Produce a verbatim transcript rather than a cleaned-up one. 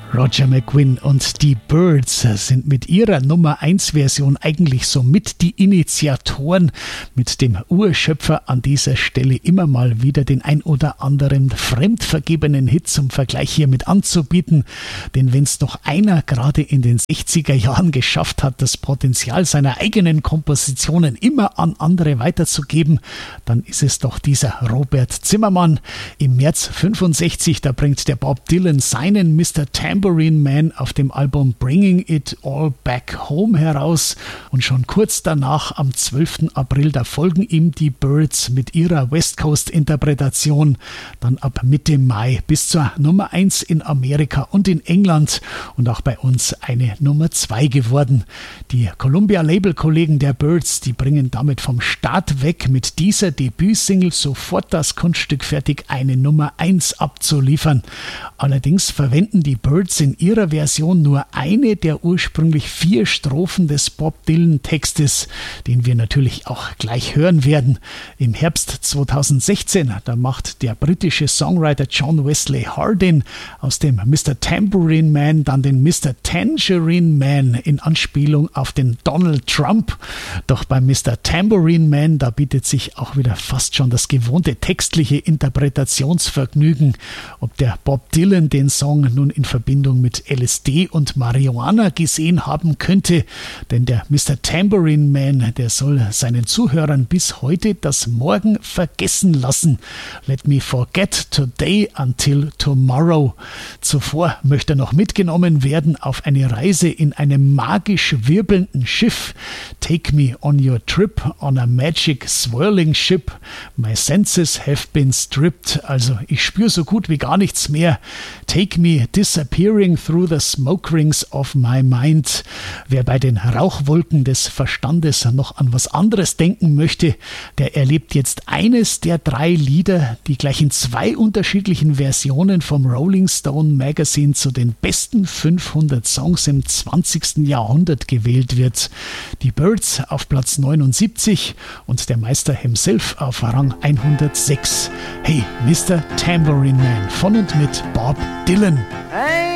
Roger McGuinn und die Byrds sind mit ihrer Nummer eins Version eigentlich somit die Initiatoren, mit dem Urschöpfer an dieser Stelle immer mal wieder den ein oder anderen fremdvergebenen Hit zum Vergleich hier mit anzubieten. Denn wenn es noch einer gerade in den sechziger Jahren geschafft hat, das Potenzial seiner eigenen Kompositionen immer an andere weiterzugeben, dann ist es doch dieser Robert Zimmermann. Im März fünfundsechzig, da bringt der Bob Dylan seinen Mister Tambourine Man auf dem Album Bringing It All Back Home heraus und schon kurz danach, am zwölften April, da folgen ihm die Byrds mit ihrer West Coast Interpretation, dann ab Mitte Mai bis zur Nummer eins in Amerika und in England und auch bei uns eine Nummer zwei geworden. Die Columbia-Label-Kollegen der Byrds, die bringen damit vom Start weg mit dieser Debütsingle sofort das Kunststück fertig, eine Nummer eins abzuliefern. Allerdings verwenden die Byrds in ihrer Version nur eine der ursprünglich vier Strophen des Bob Dylan Textes, den wir natürlich auch gleich hören werden. Im Herbst zweitausendsechzehn, da macht der britische Songwriter John Wesley Hardin aus dem Mister Tambourine Man dann den Mister Tangerine Man in Anspielung auf den Donald Trump. Doch beim Mister Tambourine Man, da bietet sich auch wieder fast schon das gewohnte textliche Interpretationsvergnügen. Ob der Bob Dylan den Song nun in Verbindung mit L S D und Marihuana gesehen haben könnte, denn der Mister Tambourine Man, der soll seinen Zuhörern bis heute das Morgen vergessen lassen. Let me forget today until tomorrow. Zuvor möchte er noch mitgenommen werden auf eine Reise in einem magisch wirbelnden Schiff. Take me on your trip on a magic swirling ship. My senses have been stripped. Also ich spüre so gut wie gar nichts mehr. Take me disappearing through the smoke rings of my mind. Wer bei den Rauchwolken des Verstandes noch an was anderes denken möchte, der erlebt jetzt eines der drei Lieder, die gleich in zwei unterschiedlichen Versionen vom Rolling Stone Magazine zu den besten fünfhundert Songs im zwanzigsten Jahrhundert gewählt wird. Die Byrds auf Platz neunundsiebzig und der Meister himself auf Rang hundertsechs. Hey, Mister Tambourine Man von und mit Bob Dylan. Hey.